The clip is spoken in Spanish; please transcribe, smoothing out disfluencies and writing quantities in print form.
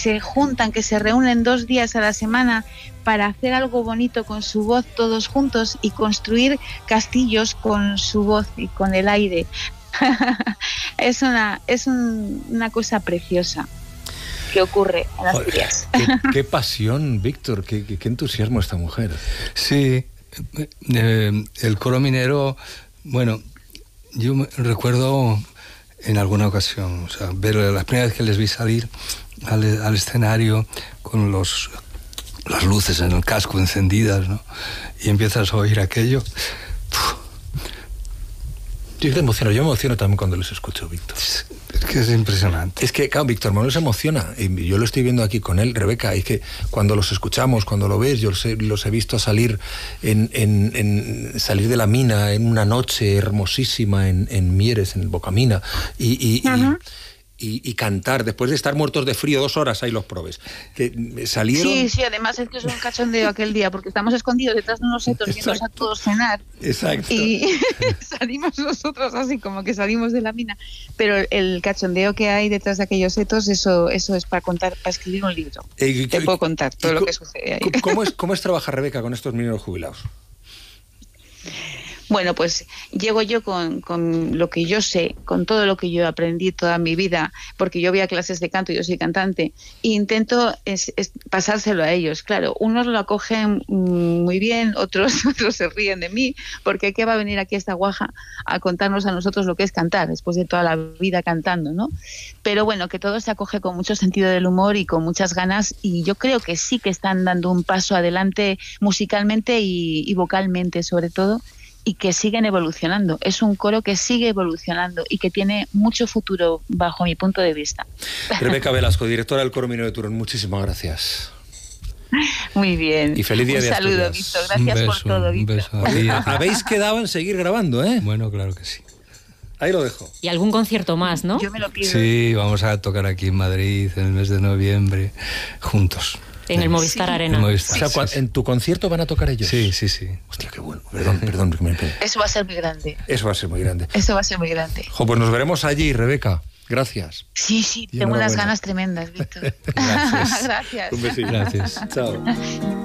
se juntan, que se reúnen 2 días a la semana para hacer algo bonito con su voz todos juntos y construir castillos con su voz y con el aire. Es una cosa preciosa que ocurre en Asturias. Qué pasión, Víctor, qué entusiasmo esta mujer. Sí, el coro minero, bueno, yo recuerdo en alguna ocasión, o sea, ver la primera vez que les vi salir al escenario con las luces en el casco encendidas, ¿no? Y empiezas a oír aquello. Yo me emociono también cuando los escucho, Víctor. Es que es impresionante. Es que, claro, Víctor Manuel se emociona, y yo lo estoy viendo aquí con él, Rebeca, es que cuando los escuchamos, cuando lo ves, yo los he visto salir salir de la mina en una noche hermosísima en Mieres, en Bocamina, y cantar, después de estar muertos de frío 2 horas, ahí los probes, que salieron... Sí, además es que es un cachondeo aquel día, porque estamos escondidos detrás de unos setos viendo a todos cenar. Exacto. Y salimos nosotros así como que salimos de la mina, pero el cachondeo que hay detrás de aquellos setos, eso es para contar, para escribir un libro. Te puedo contar todo lo que sucede ahí. ¿Cómo es trabajar, Rebeca, con estos mineros jubilados? Bueno, pues llego yo con lo que yo sé, con todo lo que yo aprendí toda mi vida, porque yo voy a clases de canto, yo soy cantante, e intento pasárselo a ellos. Claro, unos lo acogen muy bien, otros se ríen de mí, porque ¿qué va a venir aquí esta guaja a contarnos a nosotros lo que es cantar, después de toda la vida cantando, ¿no? Pero bueno, que todo se acoge con mucho sentido del humor y con muchas ganas, y yo creo que sí que están dando un paso adelante musicalmente y vocalmente, sobre todo, y que siguen evolucionando. Es un coro que sigue evolucionando y que tiene mucho futuro bajo mi punto de vista. Rebeca Velasco, directora del Coro Minero de Turón, muchísimas gracias. Muy bien. Y feliz día de Asturias. Un saludo, Víctor. Gracias por todo, Víctor. Un beso. Habéis quedado en seguir grabando, ¿eh? Bueno, claro que sí. Ahí lo dejo. Y algún concierto más, ¿no? Yo me lo pido. Sí, vamos a tocar aquí en Madrid en el mes de noviembre, juntos. En el Movistar Arena. O sea, ¿en tu concierto van a tocar ellos? Sí. Hostia, qué bueno. Perdón. Eso va a ser muy grande. Eso va a ser muy grande. Pues nos veremos allí, Rebeca. Gracias. Sí, tengo unas ganas tremendas, Víctor. Gracias. Gracias. Un besito. Gracias. Chao.